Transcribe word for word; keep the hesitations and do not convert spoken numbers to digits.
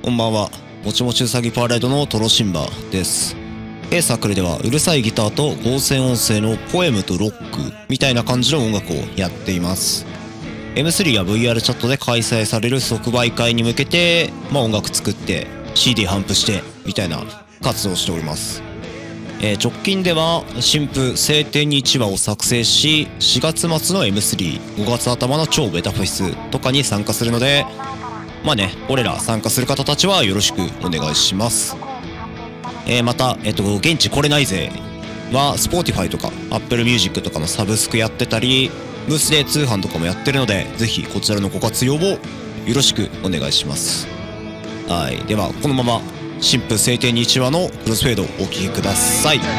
こんばんは。もちもちうさぎパーライドのトロシンバです。A サークルではうるさいギターと合成音声のポエムとロックみたいな感じの音楽をやっています。エムスリー や ブイアール チャットで開催される即売会に向けて、まあ、音楽作って シーディー 頒布してみたいな活動をしております。えー、直近では新譜晴天にいちわを作成し、しがつ末の エムスリー、ごがつ頭の超ベタフェスとかに参加するので、まあね、俺ら参加する方たちはよろしくお願いします。えー、また、えっと、現地来れないぜは Spotify とか Apple Music とかのサブスクやってたり、ブースで通販とかもやってるので、ぜひこちらのご活用をよろしくお願いします。はい、ではこのまま新婦晴天にいちわのクロスフェードをお聴きください。